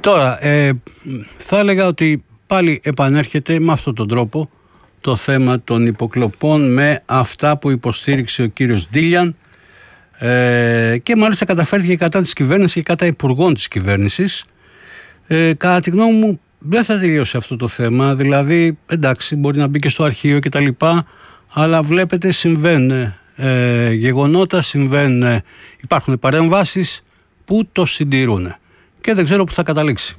Τώρα, θα έλεγα ότι πάλι επανέρχεται με αυτόν τον τρόπο το θέμα των υποκλοπών με αυτά που υποστήριξε ο κύριος Ντίλιαν και μάλιστα καταφέρθηκε κατά της κυβέρνησης και κατά υπουργών της κυβέρνησης. Κατά τη γνώμη μου δεν θα τελειώσει αυτό το θέμα, δηλαδή εντάξει μπορεί να μπει και στο αρχείο και τα λοιπά, αλλά βλέπετε συμβαίνουν γεγονότα, υπάρχουν παρεμβάσεις που το συντηρούν και δεν ξέρω που θα καταλήξει.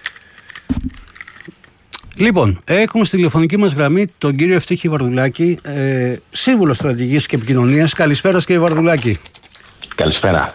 Λοιπόν, έχουμε στη τηλεφωνική μας γραμμή τον κύριο Ευτύχη Βαρδουλάκη, σύμβουλο στρατηγικής και επικοινωνίας. Καλησπέρα κύριε Βαρδουλάκη. Καλησπέρα.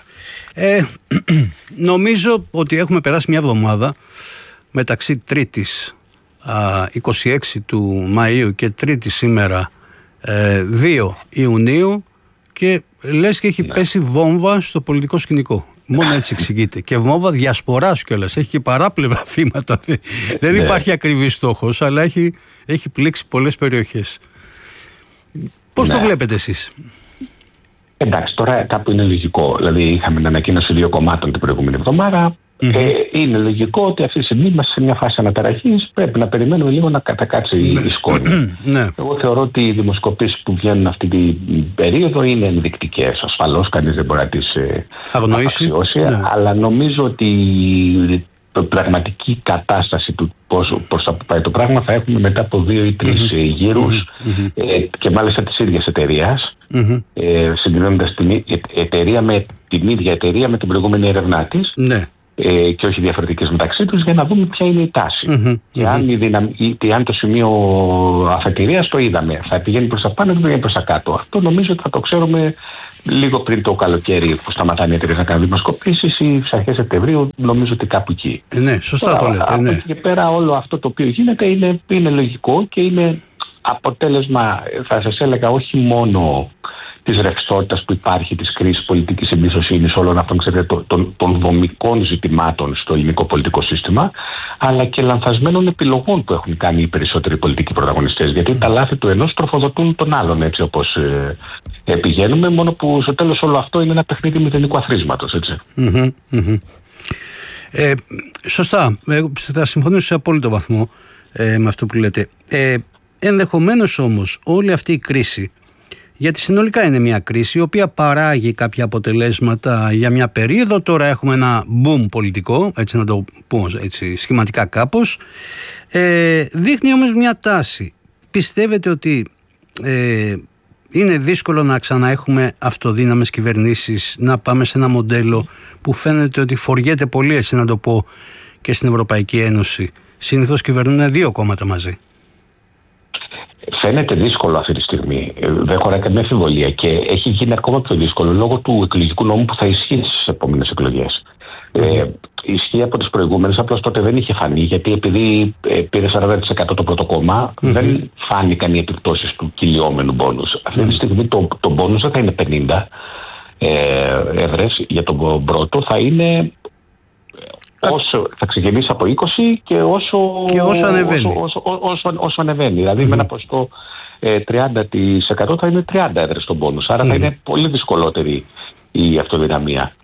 Νομίζω ότι έχουμε περάσει μια εβδομάδα μεταξύ 3ης 26 του Μαΐου και 3η σήμερα 2 Ιουνίου και λες και έχει πέσει βόμβα στο πολιτικό σκηνικό. Μόνο έτσι εξηγείται. Και βόμβα διασποράς κιόλας. Έχει και παράπλευρα θύματα. Δεν υπάρχει ακριβής στόχος, αλλά έχει πλήξει πολλές περιοχές. Πώς το βλέπετε εσείς? Εντάξει, τώρα κάπου είναι λογικό. Δηλαδή, είχαμε την ανακοίνωση 2 κομμάτων την προηγούμενη εβδομάδα. Είναι λογικό ότι αυτή τη στιγμή είμαστε σε μια φάση αναταραχής. Πρέπει να περιμένουμε λίγο να κατακάτσει η σκόνη. Εγώ θεωρώ ότι οι δημοσκοπήσεις που βγαίνουν αυτή την περίοδο είναι ενδεικτικές. Ασφαλώς, κανείς δεν μπορεί να τις αξιώσει. Αλλά νομίζω ότι η πραγματική κατάσταση του πώς θα πάει το πράγμα θα έχουμε μετά από 2 ή 3 γύρους και μάλιστα της ίδιας εταιρείας. Συγκρίνοντας την εταιρεία με την ίδια εταιρεία με την προηγούμενη έρευνά της. Και όχι διαφορετικές μεταξύ τους, για να δούμε ποια είναι η τάση. Και αν το σημείο αφετηρίας το είδαμε, θα πηγαίνει προς τα πάνω ή θα πηγαίνει προς τα κάτω. Αυτό νομίζω ότι θα το ξέρουμε λίγο πριν το καλοκαίρι που σταματάνε οι εταιρείες να κάνουν δημοσκοπήσεις ή στις αρχές Σεπτεμβρίου, νομίζω ότι κάπου εκεί. Ναι, σωστά το λέτε. Από εκεί και πέρα όλο αυτό το οποίο γίνεται είναι λογικό και είναι αποτέλεσμα, θα σας έλεγα, όχι μόνο της ρευστότητας που υπάρχει, της κρίσης πολιτικής εμπιστοσύνης, όλων αυτών, ξέρετε, των δομικών ζητημάτων στο ελληνικό πολιτικό σύστημα, αλλά και λανθασμένων επιλογών που έχουν κάνει οι περισσότεροι πολιτικοί πρωταγωνιστές. Γιατί τα λάθη του ενός τροφοδοτούν τον άλλον, έτσι όπως πηγαίνουμε, μόνο που στο τέλος όλο αυτό είναι ένα παιχνίδι μηδενικού αθροίσματος, έτσι. Σωστά. Θα συμφωνήσω σε απόλυτο βαθμό με αυτό που λέτε. Ενδεχομένως όμως όλη αυτή η κρίση, γιατί συνολικά είναι μια κρίση η οποία παράγει κάποια αποτελέσματα για μια περίοδο. Τώρα έχουμε ένα boom πολιτικό, έτσι να το πω έτσι, σχηματικά κάπως. Δείχνει όμως μια τάση. Πιστεύετε ότι είναι δύσκολο να ξαναέχουμε αυτοδύναμες κυβερνήσεις, να πάμε σε ένα μοντέλο που φαίνεται ότι φοριέται πολύ, έτσι να το πω, και στην Ευρωπαϊκή Ένωση? Συνήθως κυβερνούν 2 κόμματα μαζί. Φαίνεται δύσκολο αυτή τη στιγμή. Δεν χωράει καμία αμφιβολία και έχει γίνει ακόμα πιο δύσκολο λόγω του εκλογικού νόμου που θα ισχύει στις επόμενες εκλογές. Ισχύει από τις προηγούμενες, απλώς τότε δεν είχε φανεί, γιατί επειδή πήρε 40% το πρώτο κόμμα, δεν φάνηκαν οι επιπτώσεις του κυλιόμενου μπόνους. Αυτή τη στιγμή το μπόνους δεν θα είναι 50 έδρες για τον πρώτο, θα είναι. Θα ξεκινήσει από 20 και όσο ανεβαίνει. Δηλαδή με ένα ποσοστό 30% θα είναι 30 έδρες στον πόνους. Άρα θα είναι πολύ δυσκολότερη η αυτοδυναμία.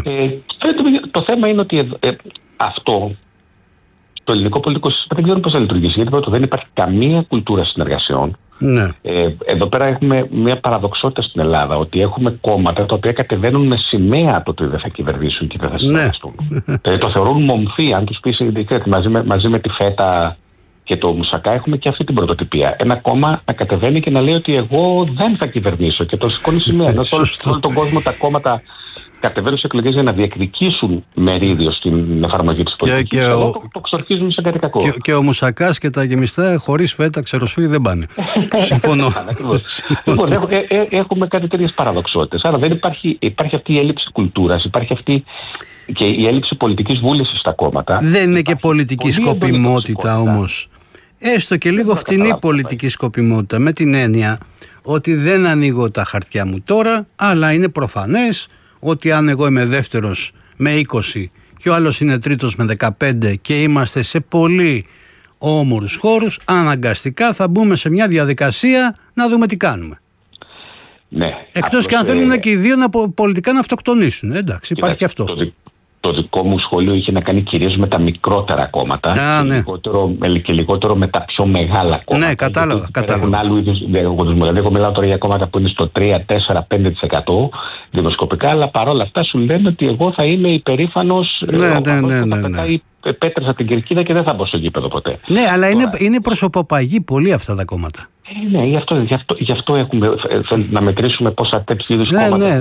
Το θέμα είναι ότι αυτό το ελληνικό πολιτικό σύστημα δεν ξέρω πώς θα λειτουργήσει. Γιατί πρώτον δεν υπάρχει καμία κουλτούρα συνεργασιών. Εδώ πέρα έχουμε μια παραδοξότητα στην Ελλάδα, ότι έχουμε κόμματα τα οποία κατεβαίνουν με σημαία το ότι δεν θα κυβερνήσουν και δεν θα συνεργαστούν. Το θεωρούν μομφή. Αν τους πεις μαζί με τη ΦΕΤΑ και το Μουσακά, έχουμε και αυτή την πρωτοτυπία. Ένα κόμμα να κατεβαίνει και να λέει ότι εγώ δεν θα κυβερνήσω και το σηκώνει σημαία. Ενώ σε όλο τον κόσμο τα κόμματα κατεβαίνουν σε εκλογές για να διεκδικήσουν μερίδιο στην εφαρμογή της πολιτικής. Το ξορκίζουν σε κάτι κακό. Και ο Μουσακάς και τα γεμιστά χωρίς ΦΕΤΑ ξεροσφύρι δεν πάνε. Συμφωνώ. Λοιπόν, έχουμε κάτι τέτοιες παραδοξότητες. Άρα δεν υπάρχει αυτή η έλλειψη κουλτούρας, υπάρχει αυτή και η έλλειψη πολιτικής βούλησης στα κόμματα. Δεν είναι και πολιτική σκοπιμότητα όμως. Έστω και λίγο φτηνή πολιτική σκοπιμότητα, με την έννοια ότι δεν ανοίγω τα χαρτιά μου τώρα, αλλά είναι προφανές ότι αν εγώ είμαι δεύτερος με 20 και ο άλλος είναι τρίτος με 15 και είμαστε σε πολύ όμορους χώρους, αναγκαστικά θα μπούμε σε μια διαδικασία να δούμε τι κάνουμε. Ναι, εκτός και αν θέλουν και οι δύο πολιτικά να αυτοκτονήσουν. Εντάξει, υπάρχει αυτό. Το δικό μου σχόλιο είχε να κάνει κυρίως με τα μικρότερα κόμματα και λιγότερο με τα πιο μεγάλα κόμματα. Ναι, κατάλαβα. Έχουν άλλου είδους διαγωνισμό. Δηλαδή, εγώ μιλάω τώρα για κόμματα που είναι στο 3, 4, 5% δημοσκοπικά, αλλά παρόλα αυτά σου λένε ότι εγώ θα είμαι υπερήφανος που θα πετάει πέτρες από την κερκίδα και δεν θα μπω στο γήπεδο ποτέ. Ναι, αλλά είναι προσωποπαγή πολύ αυτά τα κόμματα. Ναι, γι' αυτό έχουμε να μετρήσουμε πόσα τέτοιου είδους κόμματα. Ναι,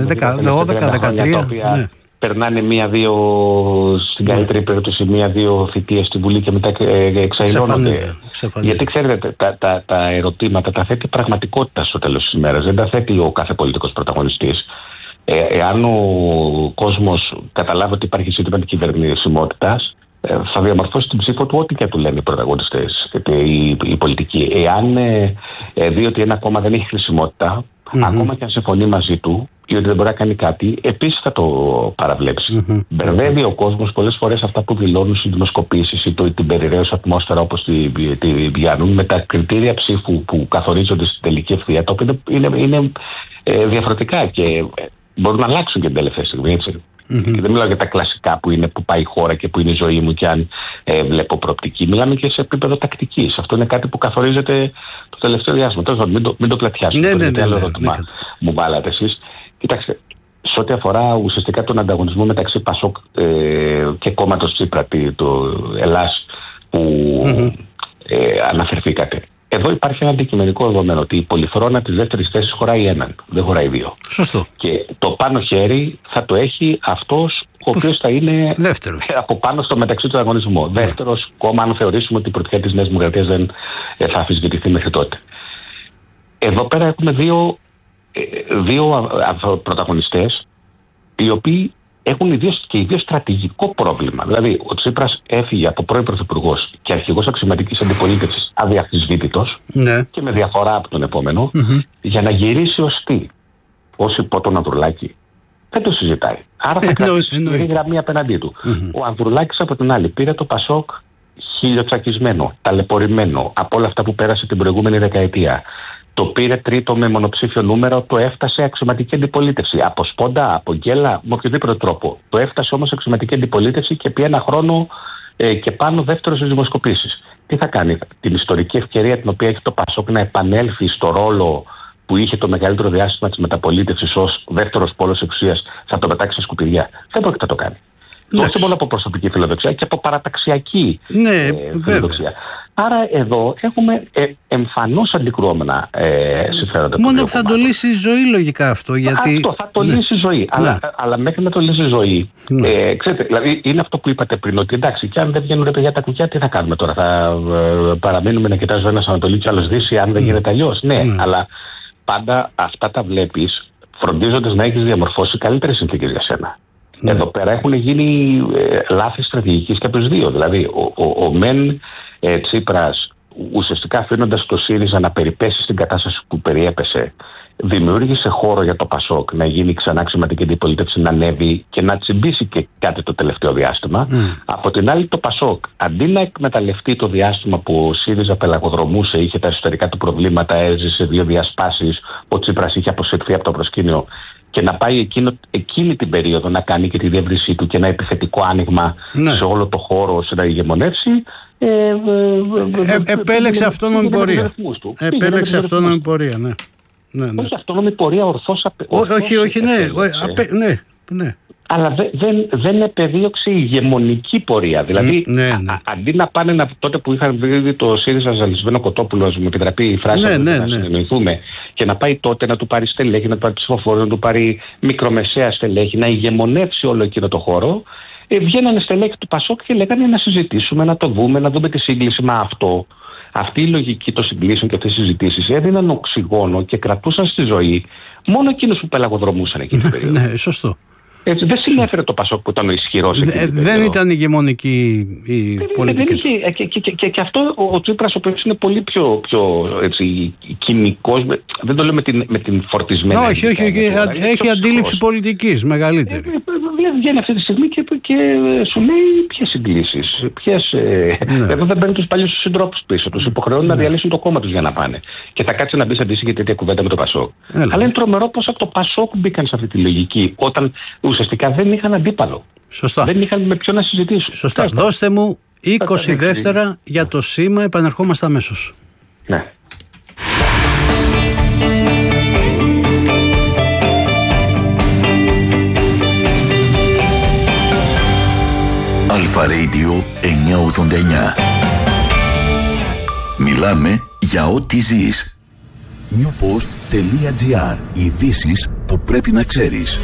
12-13. Περνάνε μία-δύο, στην καλύτερη περίπτωση, μία-δύο θητείες στη Βουλή και μετά εξαϊλώνονται. Γιατί ξέρετε, τα ερωτήματα τα θέτει πραγματικότητα στο τέλος της ημέρας. Δεν τα θέτει ο κάθε πολιτικός πρωταγωνιστής. Εάν ο κόσμος καταλάβει ότι υπάρχει ζήτημα κυβερνησιμότητας, θα διαμορφώσει την ψήφο του ό,τι και του λένε οι πρωταγωνιστές, οι πολιτικοί. Εάν δει ότι ένα κόμμα δεν έχει χρησιμότητα, ακόμα και αν συμφωνεί μαζί του ή ότι δεν μπορεί να κάνει κάτι, επίσης θα το παραβλέψει. Μπερδεύει ο κόσμος πολλές φορές αυτά που δηλώνουν στις δημοσκοπήσεις ή την περιραίωση ατμόσφαιρα όπως τη πιάνουν με τα κριτήρια ψήφου που καθορίζονται στην τελική ευθεία, τα οποία είναι διαφορετικά και μπορούν να αλλάξουν και την τελευταία στιγμή, έτσι. Και δεν μιλάω για τα κλασικά που πάει η χώρα και που είναι η ζωή μου και αν βλέπω προοπτική. Μιλάμε και σε επίπεδο τακτικής. Αυτό είναι κάτι που καθορίζεται το τελευταίο διάστημα. Τώρα μην το πλατιάσουμε. Ναι. Μου βάλατε εσείς. Κοιτάξτε, σε ό,τι αφορά ουσιαστικά τον ανταγωνισμό μεταξύ Πασόκ και κόμματος Τσίπρα, το Ελλάς που αναφερθήκατε. Εδώ υπάρχει ένα αντικειμενικό δεδομένο ότι η πολυθρόνα της δεύτερης θέσης χωράει έναν, δεν χωράει δύο. Σωστό. Και το πάνω χέρι θα το έχει αυτός ο οποίος θα είναι δεύτερος από πάνω στο μεταξύ του αγωνισμού. Δεύτερος κόμμα, αν θεωρήσουμε ότι η πρωτιά της Νέας Δημοκρατίας δεν θα αμφισβητηθεί μέχρι τότε. Εδώ πέρα έχουμε δύο πρωταγωνιστές οι οποίοι έχουν ιδίως στρατηγικό πρόβλημα. Δηλαδή, ο Τσίπρας έφυγε από πρώην πρωθυπουργός και αρχηγός αξιωματικής αντιπολίτευσης αδιαμφισβήτητος και με διαφορά από τον επόμενο, για να γυρίσει ως τι, ως υπό τον Ανδρουλάκη. Δεν το συζητάει. Άρα θα κρατήσει τη γραμμή απέναντί του. Ο Ανδρουλάκης από την άλλη πήρε το Πασόκ χιλιοτσακισμένο, ταλαιπωρημένο από όλα αυτά που πέρασε την προηγούμενη δεκαετία. Το πήρε τρίτο με μονοψήφιο νούμερο, το έφτασε αξιωματική αντιπολίτευση. Από σπόντα, από γκέλα, με οποιοδήποτε τρόπο. Το έφτασε όμως αξιωματική αντιπολίτευση και πήγε ένα χρόνο και πάνω δεύτερος στις δημοσκοπήσεις. Τι θα κάνει, την ιστορική ευκαιρία την οποία έχει το Πασόκ να επανέλθει στο ρόλο που είχε το μεγαλύτερο διάστημα της μεταπολίτευσης ως δεύτερος πόλος εξουσίας, θα το πετάξει στα σκουπιδιά? Δεν πρόκειται να το κάνει. Όχι μόνο από προσωπική φιλοδοξία και από παραταξιακή φιλοδοξία. Άρα εδώ έχουμε εμφανώς αντικρουόμενα συμφέροντα. Μόνο που θα το λύσει η ζωή λογικά αυτό. Γιατί... Αυτό θα το λύσει η ζωή. Αλλά μέχρι να το λύσει η ζωή, ξέρετε, δηλαδή είναι αυτό που είπατε πριν, ότι εντάξει, και αν δεν βγαίνουν παιδιά τα κουκιά, τι θα κάνουμε τώρα? Θα παραμείνουμε να κοιτάζουμε ένας Ανατολή και άλλος Δύση, αν δεν γίνεται αλλιώς? Ναι, αλλά πάντα αυτά τα βλέπεις φροντίζοντας να έχεις διαμορφώσει καλύτερες συνθήκες για σένα. Εδώ πέρα έχουν γίνει λάθη στρατηγικής και από τους δύο. Δηλαδή, ο μεν Τσίπρας, ουσιαστικά αφήνοντας το ΣΥΡΙΖΑ να περιπέσει στην κατάσταση που περιέπεσε, δημιούργησε χώρο για το Πασόκ να γίνει ξανά αξιωματική αντιπολίτευση, να ανέβει και να τσιμπήσει και κάτι το τελευταίο διάστημα. Από την άλλη, το Πασόκ, αντί να εκμεταλλευτεί το διάστημα που ο ΣΥΡΙΖΑ πελαγοδρομούσε, είχε τα εσωτερικά του προβλήματα, έζησε δύο διασπάσεις, ο Τσίπρας είχε αποσυρθεί από το προσκήνιο, και να πάει εκείνη την περίοδο να κάνει και τη διεύρυνσή του και ένα επιθετικό άνοιγμα σε όλο το χώρο ώστε να ηγεμονεύσει. Επέλεξε αυτόνομη πορεία. Επέλεξε αυτόνομη πορεία, ναι. Όχι αυτόνομη πορεία, ορθώς. Όχι, ναι. Αλλά δεν επεδίωξε ηγεμονική πορεία. Δηλαδή, αντί να πάνε τότε που είχαν βρει το ΣΥΡΙΖΑ ζαλισμένο κοτόπουλο, μου επιτραπεί η φράση, να συνεννοηθούμε, και να πάει τότε να του πάρει στελέχη, να του πάρει ψηφοφόρους, να του πάρει μικρομεσαία στελέχη, να ηγεμονεύσει όλο εκείνο το χώρο, βγαίνανε στελέχη του Πασόκ και λέγανε να συζητήσουμε, να το δούμε, να δούμε τη σύγκληση με αυτό. Αυτή η λογική των συγκλήσεων και αυτές τις συζητήσεις έδιναν οξυγόνο και κρατούσαν στη ζωή μόνο εκείνους που πελαγοδρομούσαν εκείνη την περίοδο. Ναι, σωστό. Έτσι, δεν συνέφερε το Πασόκ που ήταν ο ισχυρός. Δεν ήταν ηγεμονική η πολιτική. Και αυτό ο Τσίπρας, ο οποίος είναι πολύ πιο κοινικός, δεν το λέω με την φορτισμένη. Όχι, έχει αντίληψη πολιτικής μεγαλύτερη. Βγαίνει αυτή τη στιγμή και σου λέει ποιες συγκλήσεις. Εδώ δεν παίρνουν τους παλιούς συντρόφους πίσω. Τους υποχρεώνουν να διαλύσουν το κόμμα τους για να πάνε. Και θα κάτσει να μπει σε αντίστοιχη τέτοια κουβέντα με το Πασόκ. Αλλά είναι τρομερό πως από το Πασόκ μπήκαν σε αυτή τη λογική όταν ουσιαστικά δεν είχαν αντίπαλο. Σωστά. Δεν είχαν με ποιον να συζητήσουν. Σωστά. Δώστε μου 20 δεύτερα για το σήμα, επανερχόμαστε αμέσως. Ναι. Αλφα Radio 989. Μιλάμε για ό,τι ζεις. newpost.gr. Ειδήσεις που πρέπει να ξέρεις.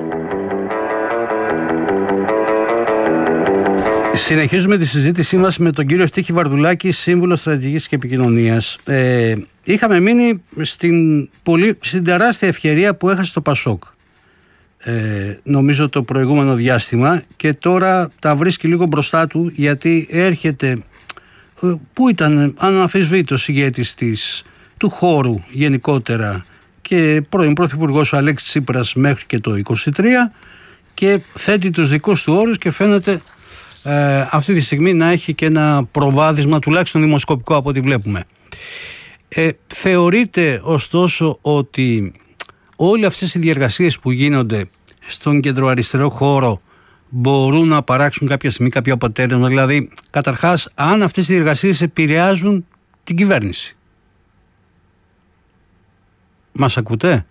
Συνεχίζουμε τη συζήτησή μας με τον κύριο Στίχη Βαρδουλάκη, σύμβουλο στρατηγικής και επικοινωνίας. Είχαμε μείνει στην τεράστια ευκαιρία που έχασε το Πασόκ. Νομίζω το προηγούμενο διάστημα, και τώρα τα βρίσκει λίγο μπροστά του, γιατί έρχεται που ήταν αναμφισβήτητος ηγέτης του χώρου γενικότερα και πρώην πρωθυπουργός ο Αλέξης Τσίπρας μέχρι και το 23, και θέτει τους δικούς του όρους και φαίνεται αυτή τη στιγμή να έχει και ένα προβάδισμα, τουλάχιστον δημοσκοπικό από ό,τι βλέπουμε. Θεωρείτε ωστόσο ότι όλοι αυτές οι διεργασίες που γίνονται στον κεντροαριστερό χώρο μπορούν να παράξουν κάποια στιγμή κάποιο αποτέλεσμα? Δηλαδή, καταρχάς, αν αυτές οι διεργασίες επηρεάζουν την κυβέρνηση. Μας ακούτε?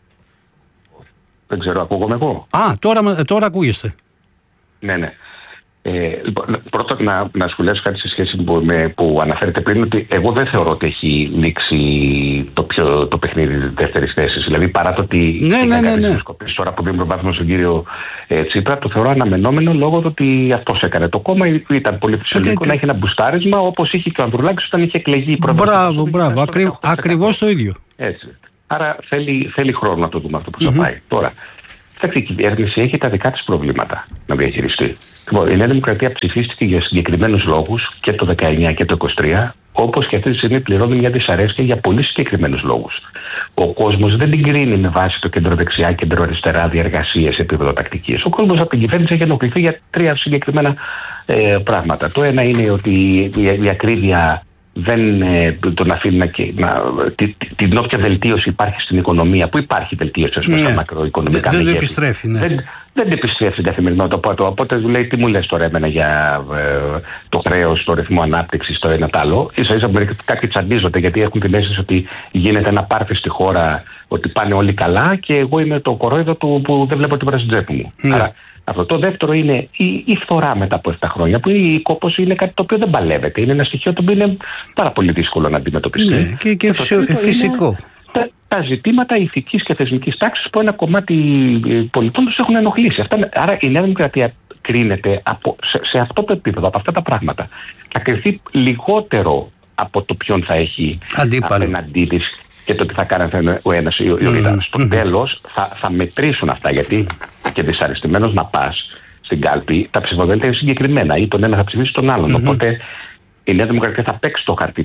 Δεν ξέρω, ακούγομαι εγώ? Τώρα ακούγεστε. Ναι. Λοιπόν, πρώτα να σχολιάσω κάτι σε σχέση με που αναφέρετε πριν, ότι εγώ δεν θεωρώ ότι έχει λήξει το παιχνίδι της δεύτερης θέσης. Δηλαδή, παρά το ότι τώρα που δίνουμε βάθμο στον κύριο Τσίπρα, το θεωρώ αναμενόμενο λόγω του ότι αυτός έκανε το κόμμα. Ήταν πολύ φυσιολογικό να έχει ένα μπουστάρισμα, όπως είχε και ο Ανδρουλάκης όταν είχε εκλεγεί πρόεδρος. Μπράβο, ακριβώς το ίδιο. Έτσι. Άρα θέλει χρόνο να το δούμε αυτό που θα πάει. Τώρα, η κυβέρνηση έχει τα δικά της προβλήματα να διαχειριστεί. Η Νέα Δημοκρατία ψηφίστηκε για συγκεκριμένους λόγους και το 19 και το 23, όπως και αυτή τη στιγμή πληρώνει μια δυσαρέσκεια για πολύ συγκεκριμένους λόγους. Ο κόσμος δεν την κρίνει με βάση το κεντροδεξιά, κεντροαριστερά διεργασίες σε επίπεδο τακτικής. Ο κόσμος από την κυβέρνηση έχει ενοχληθεί για 3 συγκεκριμένα πράγματα. Το ένα είναι ότι η ακρίβεια δεν τον αφήνει την όποια βελτίωση υπάρχει στην οικονομία, που υπάρχει βελτίωση στα μακροοικονομικά μεγέθη. Δεν επιστρέφει, ναι. Δεν επιστρέφει στην καθημερινότητα. Οπότε λέει, τι μου λες τώρα εμένα για το χρέος, το ρυθμό ανάπτυξης, το ένα τ' άλλο. Ίσα-ίσα κάποιοι τσαντίζονται γιατί έχουν την αίσθηση ότι γίνεται ένα πάρτι στη χώρα, ότι πάνε όλοι καλά και εγώ είμαι το κορόιδο του που δεν βλέπω τίποτα στην τσέπη μου. Άρα, αυτό. Το δεύτερο είναι η φθορά μετά από 7 χρόνια, που η κόπωση είναι κάτι το οποίο δεν παλεύεται. Είναι ένα στοιχείο το οποίο είναι πάρα πολύ δύσκολο να αντιμετωπιστεί. Ναι, και φυσικό. Τα ζητήματα ηθικής και θεσμικής τάξης που ένα κομμάτι πολιτών τους έχουν ενοχλήσει. Άρα η Νέα Δημοκρατία κρίνεται σε αυτό το επίπεδο, από αυτά τα πράγματα. Θα κρυφθεί λιγότερο από το ποιον θα έχει απέναντί της και το τι θα κάνει ο ένας ή ο άλλος. Στο τέλος θα μετρήσουν αυτά, γιατί και δυσαρεστημένος να πας στην κάλπη, τα ψηφοδέλτια είναι συγκεκριμένα, ή τον ένα θα ψηφίσει τον άλλον. Οπότε η Νέα Δημοκρατία θα παίξει το χαρτί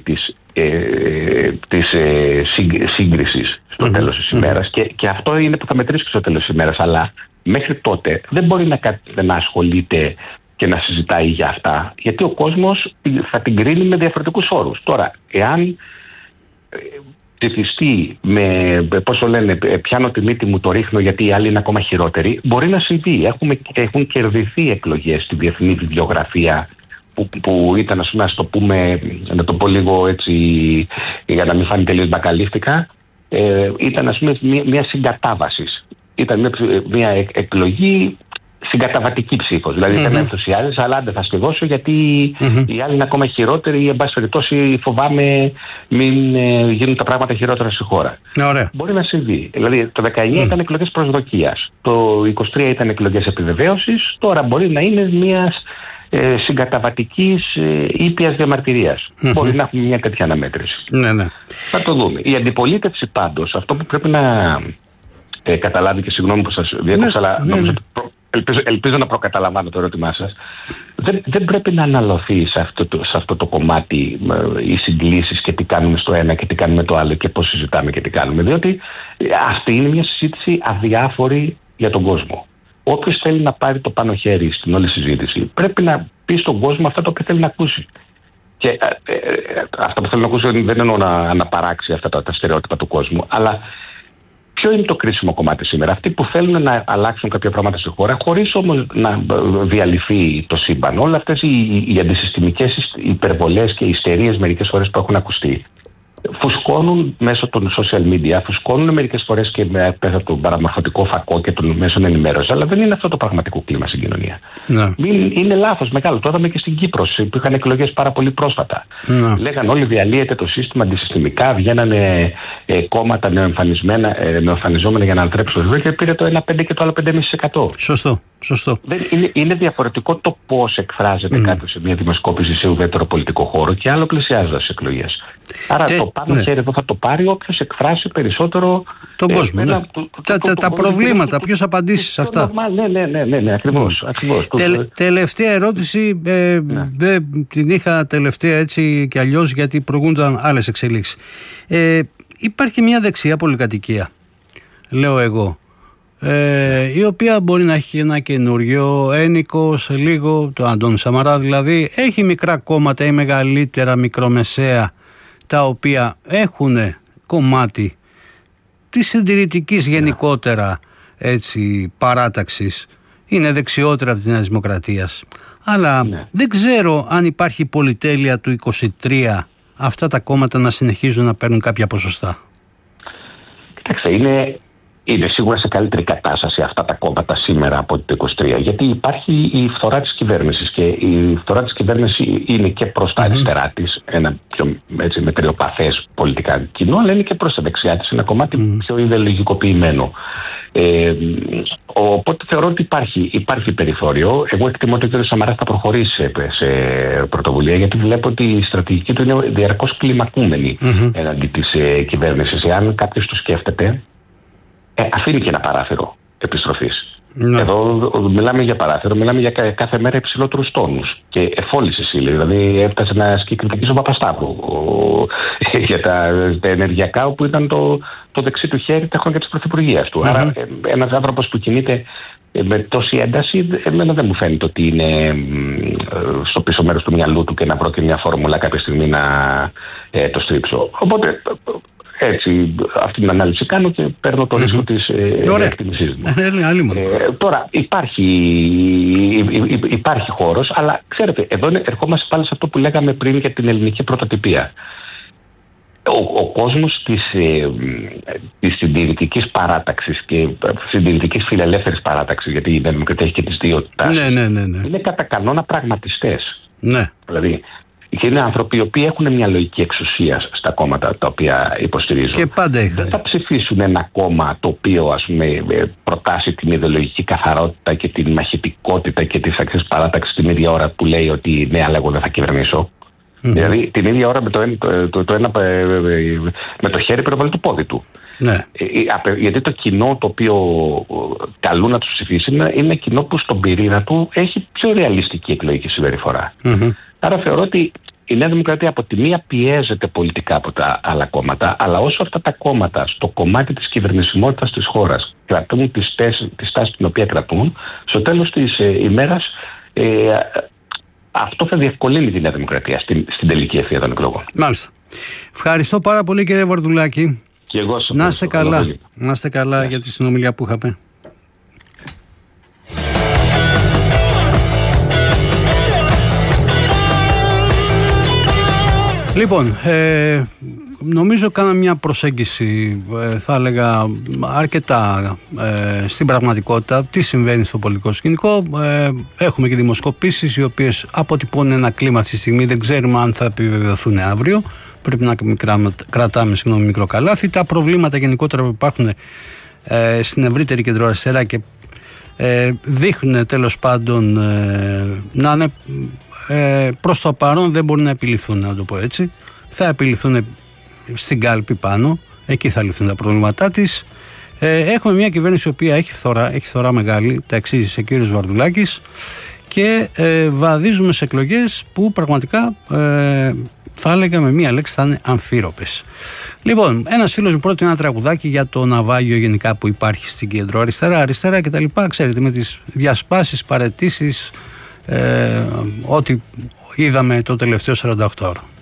της σύγκρισης στο τέλος της ημέρας, και αυτό είναι που θα μετρήσει στο τέλος της ημέρας. Αλλά μέχρι τότε δεν μπορεί να ασχολείται και να συζητάει για αυτά, γιατί ο κόσμος θα την κρίνει με διαφορετικούς όρους. Τώρα, εάν ψηφιστεί με, πόσο λένε, πιάνω τη μύτη μου, το ρίχνω γιατί οι άλλοι είναι ακόμα χειρότεροι, μπορεί να συμβεί. Έχουν κερδιθεί εκλογές στη διεθνή βιβλιογραφία που ήταν, ας πούμε, να το πω λίγο έτσι για να μην φάνει τελείως μπακαλίστικα, ήταν, ας πούμε, μια συγκατάβαση. Ήταν μια εκλογή συγκαταβατική ψήφος. Δηλαδή δεν με ενθουσιάζεις, αλλά δεν θα στη δώσω γιατί οι άλλοι είναι ακόμα χειρότεροι ή εν πάση περιπτώσει φοβάμαι μην γίνουν τα πράγματα χειρότερα στη χώρα. Ωραία. Μπορεί να συμβεί. Δηλαδή το 19 ήταν εκλογές προσδοκίας, το 23 ήταν εκλογές επιβεβαίωσης, τώρα μπορεί να είναι μιας συγκαταβατικής ήπιας διαμαρτυρίας. Μπορεί να έχουμε μια τέτοια αναμέτρηση. Ναι. Θα το δούμε. Η αντιπολίτευση πάντως, αυτό που πρέπει να καταλάβει, και συγγνώμη που σας διέκοψα, αλλά νομίζω ελπίζω να προκαταλαμβάνω το ερώτημά σας, δεν πρέπει να αναλωθεί σε αυτό το κομμάτι οι συγκλήσεις και τι κάνουμε στο ένα και τι κάνουμε το άλλο και πώς συζητάμε και τι κάνουμε, διότι αυτή είναι μια συζήτηση αδιάφορη για τον κόσμο. Όποιος θέλει να πάρει το πάνω χέρι στην όλη συζήτηση πρέπει να πει στον κόσμο αυτά τα οποία θέλει να ακούσει. Και αυτά που θέλω να ακούσει δεν εννοώ να αναπαράξει αυτά τα στερεότυπα του κόσμου, αλλά Ποιο είναι το κρίσιμο κομμάτι σήμερα? Αυτοί που θέλουν να αλλάξουν κάποια πράγματα στη χώρα, χωρίς όμως να διαλυθεί το σύμπαν. Όλες αυτές οι αντισυστημικές υπερβολές και ιστερίες μερικές φορές που έχουν ακουστεί, φουσκώνουν μέσω των social media, φουσκώνουν μερικές φορές και μέσα τον παραμορφωτικό φακό και των μέσων ενημέρωσης, αλλά δεν είναι αυτό το πραγματικό κλίμα στην κοινωνία. Είναι λάθος μεγάλο. Το είδαμε και στην Κύπρο, που είχαν εκλογές πάρα πολύ πρόσφατα. Λέγαν όλοι διαλύεται το σύστημα αντισυστημικά, βγαίνανε κόμματα νεοεμφανιζόμενα για να ανατρέψουν το και πήρε το 1,5 και το άλλο 5,5%. Σωστό. Είναι διαφορετικό το πώς εκφράζεται κάποιος σε μια δημοσκόπηση σε ουδέτερο πολιτικό χώρο και άλλο πλησιάζοντας τις εκλογές. Άρα το πάνω χέρι εδώ θα το πάρει όποιος εκφράσει περισσότερο τον κόσμο. Τα προβλήματα, ποιος απαντήσει σε αυτά. Ναι, ακριβώς. Τελευταία ερώτηση, την είχα τελευταία έτσι κι αλλιώς γιατί προηγούνταν άλλες εξελίξεις. Υπάρχει μια δεξιά πολυκατοικία, λέω εγώ, η οποία μπορεί να έχει ένα καινούριο ένικο σε λίγο, το Αντώνη Σαμαρά δηλαδή, έχει μικρά κόμματα ή μεγαλύτερα μικρομεσαία, τα οποία έχουν κομμάτι της συντηρητικής γενικότερα έτσι, παράταξης, είναι δεξιότερα της Νέας Δημοκρατίας, αλλά δεν ξέρω αν υπάρχει πολυτέλεια του 23 αυτά τα κόμματα να συνεχίζουν να παίρνουν κάποια ποσοστά. Κοιτάξτε, είναι σίγουρα σε καλύτερη κατάσταση αυτά τα κόμματα σήμερα από το 23, γιατί υπάρχει η φθορά της κυβέρνησης και η φθορά της κυβέρνησης είναι και προς τα αριστερά της, ένα πιο μετριοπαθές πολιτικά κοινό, αλλά είναι και προς τα δεξιά της, ένα κομμάτι πιο ιδεολογικοποιημένο. Οπότε θεωρώ ότι υπάρχει περιθώριο. Εγώ εκτιμώ ότι ο κ. Σαμαράς θα προχωρήσει σε πρωτοβουλία, γιατί βλέπω ότι η στρατηγική του είναι διαρκώς κλιμακούμενη εναντί της κυβέρνησης. Εάν κάποιος το σκέφτεται, αφήνει και ένα παράθυρο επιστροφής. Εδώ μιλάμε για παράθυρο, μιλάμε για κάθε μέρα υψηλότερους τόνους. Και εφόλησε σύλλη, δηλαδή έφτασε να ασκεί κριτική στον Παπασταύρου για τα ενεργειακά, όπου ήταν το δεξί του χέρι τα χρόνια της πρωθυπουργίας του. Άρα ένας άνθρωπος που κινείται με τόση ένταση, εμένα δεν μου φαίνεται ότι είναι στο πίσω μέρος του μυαλού του και να βρω και μια φόρμουλα κάποια στιγμή να το στρίψω. Οπότε έτσι, αυτή την ανάλυση κάνω και παίρνω το ρίσκο της εκτίμησής μου. Τώρα υπάρχει χώρος, αλλά ξέρετε, εδώ ερχόμαστε πάλι σε αυτό που λέγαμε πριν για την ελληνική πρωτοτυπία. Ο κόσμος της συντηρητικής παράταξης και συντηρητικής φιλελεύθερης παράταξης, γιατί η Δημοκρατία έχει και τις δύο τάσεις, είναι κατά κανόνα πραγματιστές. Δηλαδή, είναι άνθρωποι οι οποίοι έχουν μια λογική εξουσία στα κόμματα τα οποία υποστηρίζουν. Και πάντα είχαν. Δεν θα ψηφίσουν ένα κόμμα το οποίο προτάσει την ιδεολογική καθαρότητα και την μαχητικότητα και τις αξίες παράταξης την ίδια ώρα που λέει ότι ναι, αλλά εγώ δεν θα κυβερνήσω. Δηλαδή την ίδια ώρα με το χέρι πυροβολεί το πόδι του. Γιατί το κοινό το οποίο καλούν να τους ψηφίσει είναι ένα κοινό που στον πυρήνα του έχει πιο ρεαλιστική εκλογική συμπεριφορά. Άρα θεωρώ ότι η Νέα Δημοκρατία από τη μία πιέζεται πολιτικά από τα άλλα κόμματα, αλλά όσο αυτά τα κόμματα στο κομμάτι της κυβερνησιμότητας της χώρας κρατούν τη στάση την οποία κρατούν, στο τέλος της ημέρας αυτό θα διευκολύνει τη Νέα Δημοκρατία στην τελική ευθεία των εκλογών. Μάλιστα. Ευχαριστώ πάρα πολύ, κύριε Βαρδουλάκη. Και εγώ σας να είστε καλά. Να είστε καλά για τη συνομιλία που είχαμε. Λοιπόν, νομίζω κάναμε μια προσέγγιση, θα έλεγα, αρκετά στην πραγματικότητα τι συμβαίνει στο πολιτικό σκηνικό. Έχουμε και δημοσκοπήσεις οι οποίες αποτυπώνουν ένα κλίμα αυτή τη στιγμή, δεν ξέρουμε αν θα επιβεβαιωθούν αύριο. Πρέπει να κρατάμε μικρό καλάθι. Τα προβλήματα γενικότερα που υπάρχουν στην ευρύτερη κεντροαριστερά και δείχνουν τέλος πάντων να είναι προς το παρόν δεν μπορούν να επιληθούν, να το πω έτσι. Θα επιληθούν στην κάλπη πάνω, εκεί θα λυθούν τα προβλήματά της. Έχουμε μια κυβέρνηση η οποία έχει φθορά μεγάλη, τα εξήγησε ο κύριος Βαρδουλάκης, και βαδίζουμε σε εκλογές που πραγματικά θα έλεγα με μία λέξη θα είναι αμφίροπες. Λοιπόν, ένας φίλος μου πρότεινε ένα τραγουδάκι για το ναυάγιο γενικά που υπάρχει στην κέντρο αριστερά κτλ. Ξέρετε, με τις διασπάσεις, παραιτήσεις, ό,τι είδαμε το τελευταίο 48 ώρα.